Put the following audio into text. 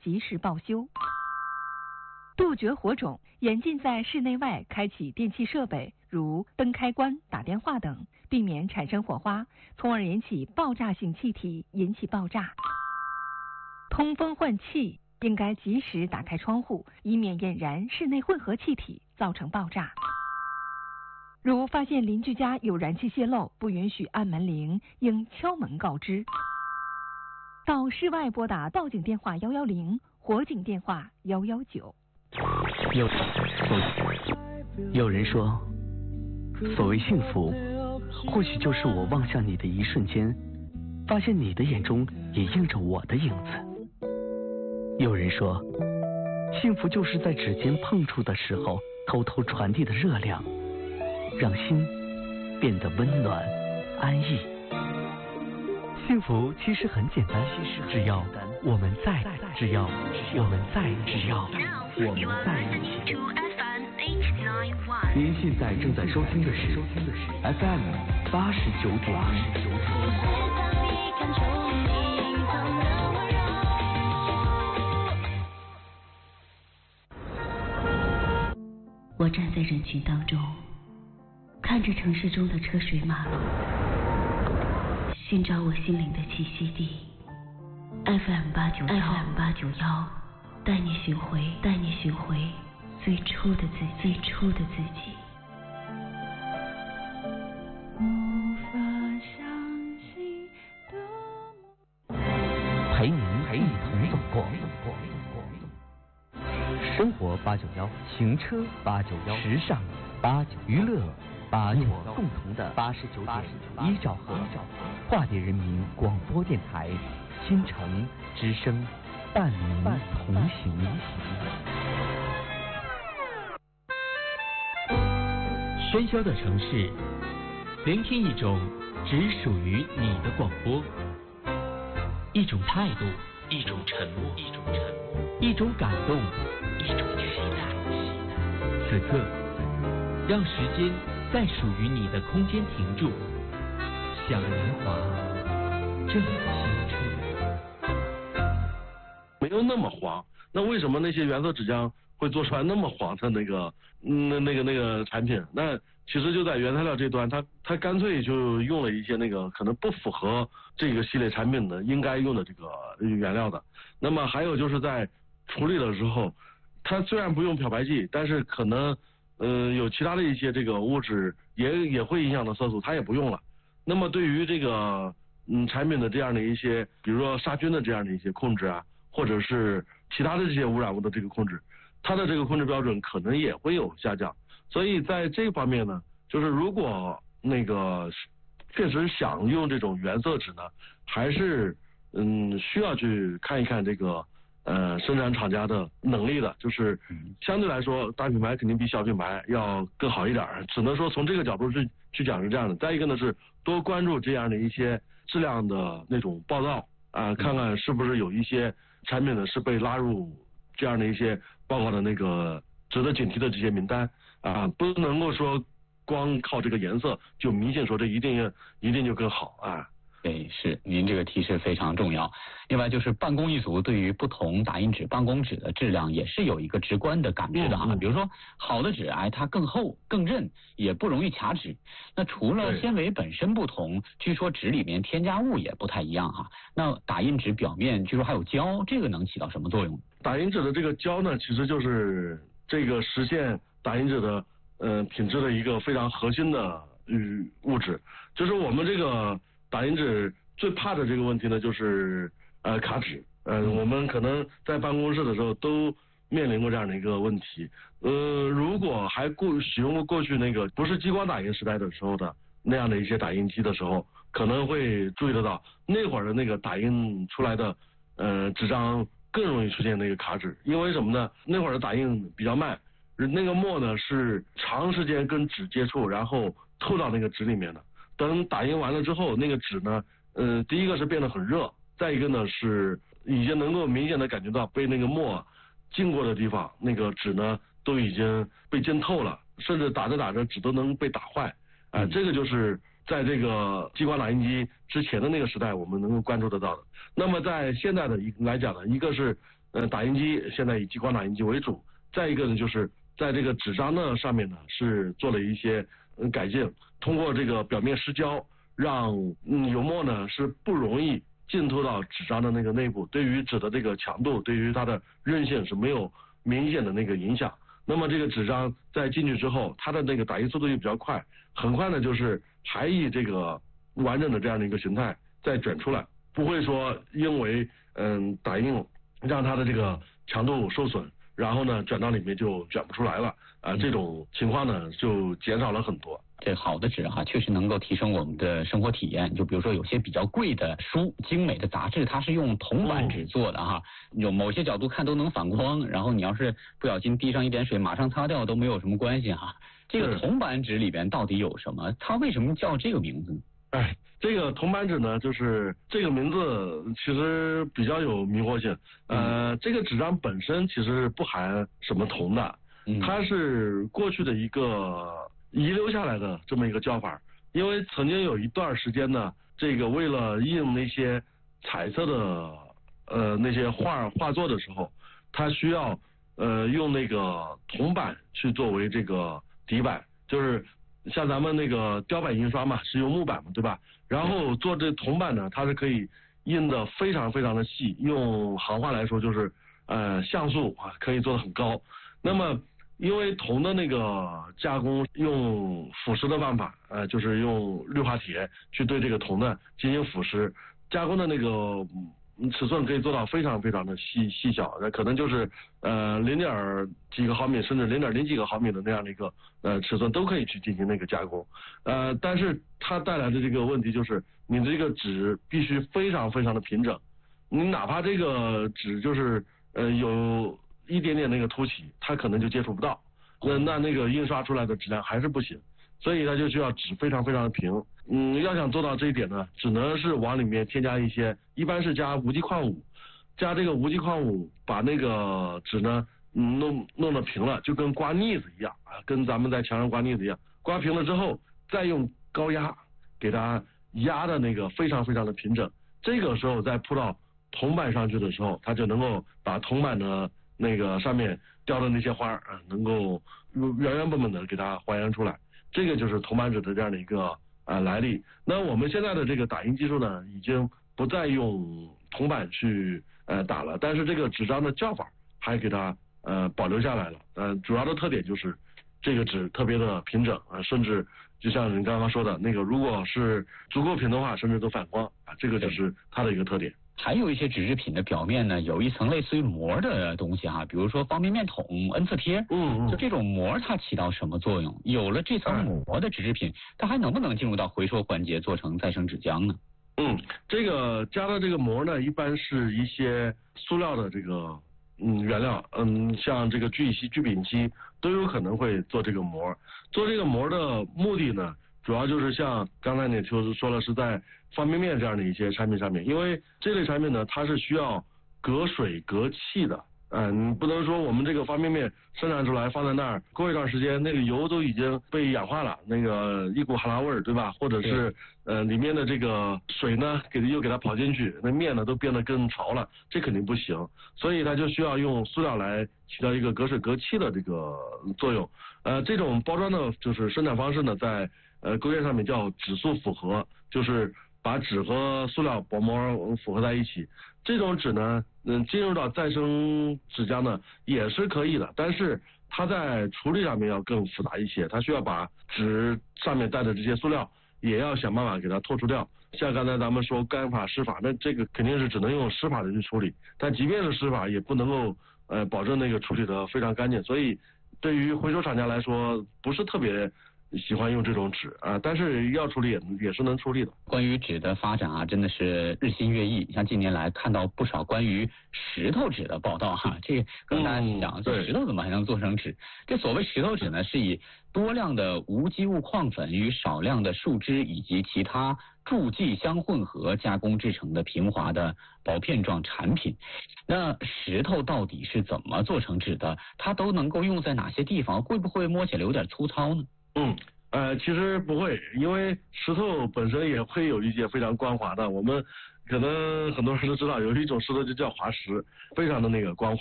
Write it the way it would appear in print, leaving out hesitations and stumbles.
及时报修。杜绝火种，严禁在室内外开启电器设备，如灯开关、打电话等，避免产生火花，从而引起爆炸性气体，引起爆炸。通风换气，应该及时打开窗户，以免引燃室内混合气体，造成爆炸。如发现邻居家有燃气泄漏，不允许按门铃，应敲门告知。到室外拨打报警电话110，火警电话119。 有人说，所谓幸福，或许就是我望向你的一瞬间，发现你的眼中也映着我的影子。有人说，幸福就是在指尖碰触的时候，偷偷传递的热量，让心变得温暖安逸。幸福其实很简单，只要我们在，只要我们在一起。您现在正在收听的是 FM 89.1。 我站在人群当中，看着城市中的车水马龙，寻找我心灵的栖息地。FM 891，带你寻回最初的自己。 无法相信的陪您一同走过。生活891，行车891，时尚891，娱乐891，共同的89.1兆赫，化蝶人民广播电台，新城之声，伴您同行。 喧嚣的城市，聆听一种只属于你的广播，一种态度，一种沉默，一种感动，一种期待。此刻，让时间在属于你的空间停住，向年华正青春。 没有那么黄，那为什么那些原色纸浆会做出来那么黄的那个产品？那其实就在原材料这端，它干脆就用了一些那个可能不符合这个系列产品的应该用的这个原料的。那么还有就是在处理的时候，它虽然不用漂白剂，但是可能有其他的一些这个物质也会影响到色素，它也不用了。那么对于这个产品的这样的一些，比如说杀菌的这样的一些控制啊，或者是其他的这些污染物的这个控制，它的这个控制标准可能也会有下降。所以在这方面呢，就是如果那个确实想用这种原色纸呢，还是需要去看一看这个生产厂家的能力的，就是相对来说大品牌肯定比小品牌要更好一点，只能说从这个角度去讲是这样的。再一个呢是多关注这样的一些质量的那种报道啊，看看是不是有一些产品呢是被拉入这样的一些报告的那个值得警惕的这些名单啊，不能够说光靠这个颜色就明显说这一定就更好啊。 对，是您这个提示非常重要。另外就是办公一族对于不同打印纸、办公纸的质量也是有一个直观的感知的哈。比如说好的纸，它更厚、更韧，也不容易卡纸。那除了纤维本身不同，据说纸里面添加物也不太一样哈。那打印纸表面据说还有胶，这个能起到什么作用？ 打印纸的这个胶呢，其实就是这个实现打印纸的品质的一个非常核心的物质。就是我们这个打印纸最怕的这个问题呢，就是卡纸。我们可能在办公室的时候都面临过这样的一个问题。如果还使用过过去那个不是激光打印时代的时候的那样的一些打印机的时候，可能会注意得到那会儿的那个打印出来的纸张更容易出现那个卡纸。因为什么呢？那会儿的打印比较慢，那个墨呢是长时间跟纸接触，然后透到那个纸里面的。等打印完了之后，那个纸呢，第一个是变得很热，再一个呢是已经能够明显的感觉到被那个墨浸过的地方，那个纸呢都已经被浸透了，甚至打着纸都能被打坏。这个就是在这个激光打印机之前的那个时代我们能够关注得到的。那么在现在的来讲呢，一个是打印机现在以激光打印机为主，再一个呢就是在这个纸张呢上面呢是做了一些改进，通过这个表面失胶，让油墨呢是不容易浸透到纸张的那个内部，对于纸的这个强度，对于它的韧性是没有明显的那个影响。那么这个纸张在进去之后，它的那个打印速度也比较快，很快呢就是还以这个完整的这样的一个形态再卷出来，不会说因为打印让它的这个强度受损，然后呢卷到里面就卷不出来了这种情况呢就减少了很多。 这好的纸确实能够提升我们的生活体验。就比如说有些比较贵的书、精美的杂志，它是用铜板纸做的有某些角度看都能反光，然后你要是不小心滴上一点水，马上擦掉都没有什么关系这个铜板纸里边到底有什么？它为什么叫这个名字呢？ 这个铜板纸呢，就是这个名字其实比较有迷惑性。这个纸张本身其实不含什么铜的，它是过去的一个遗留下来的这么一个叫法。因为曾经有一段时间呢，这个为了印那些彩色的那些画作的时候，它需要用那个铜板去作为这个底板，就是像咱们那个雕版印刷嘛，是用木板嘛，对吧？然后做这铜板呢，它是可以印的非常非常的细，用行话来说就是像素可以做得很高。那么因为铜的那个加工用腐蚀的办法，就是用氯化铁去对这个铜呢进行腐蚀，加工的那个尺寸可以做到非常非常的细小，可能就是0.几个毫米甚至0.0几个毫米的那样的一个尺寸都可以去进行那个加工。但是它带来的这个问题就是，你这个纸必须非常非常的平整，你哪怕这个纸就是有一点点那个凸起，它可能就接触不到，那个印刷出来的质量还是不行，所以它就需要纸非常非常的平。要想做到这一点呢，只能是往里面添加一些，一般是加无机矿物，加这个无机矿物把那个纸呢弄得平了，就跟刮腻子一样跟咱们在墙上刮腻子一样，刮平了之后再用高压给它压的那个非常非常的平整，这个时候再铺到铜板上去的时候，它就能够把铜板的那个上面雕的那些花能够原原本本的给它还原出来。这个就是铜板纸的这样的一个来历。那我们现在的这个打印技术呢，已经不再用铜板去打了，但是这个纸张的叫法还给它保留下来了。主要的特点就是这个纸特别的平整甚至就像你刚刚说的那个，如果是足够平的话，甚至都反光这个就是它的一个特点。 还有一些纸制品的表面呢，有一层类似于膜的东西比如说方便面桶、N次贴，就这种膜它起到什么作用？有了这层膜的纸制品，它还能不能进入到回收环节做成再生纸浆呢？ 这个加的这个膜呢，一般是一些塑料的这个原料，像这个聚乙烯、聚丙烯都有可能会做这个膜。做这个膜的目的呢，主要就是像刚才你就是说了，是在方便面这样的一些产品上面，因为这类产品呢，它是需要隔水隔气的。你不能说我们这个方便面生产出来放在那儿，过一段时间那个油都已经被氧化了，那个一股哈喇味儿，对吧？或者是里面的这个水呢又给它跑进去，那面呢都变得更潮了，这肯定不行。所以它就需要用塑料来起到一个隔水隔气的这个作用。这种包装的就是生产方式呢，在工业上面叫纸塑复合，就是把纸和塑料薄膜复合在一起。这种纸呢，进入到再生纸浆呢也是可以的，但是它在处理上面要更复杂一些，它需要把纸上面带的这些塑料也要想办法给它脱除掉。像刚才咱们说干法湿法，那这个肯定是只能用湿法的去处理，但即便是湿法也不能够保证那个处理的非常干净，所以对于回收厂家来说不是特别喜欢用这种纸但是要处理也是能处理的。 关于纸的发展真的是日新月异。像近年来看到不少关于石头纸的报道这个跟大家讲，这石头怎么还能做成纸？这所谓石头纸呢，是以多量的无机物矿粉与少量的树脂以及其他助剂相混合加工制成的平滑的薄片状产品。那石头到底是怎么做成纸的？它都能够用在哪些地方？会不会摸起来有点粗糙呢？ 其实不会，因为石头本身也会有一些非常光滑的。我们可能很多人都知道，有一种石头就叫滑石，非常的那个光滑。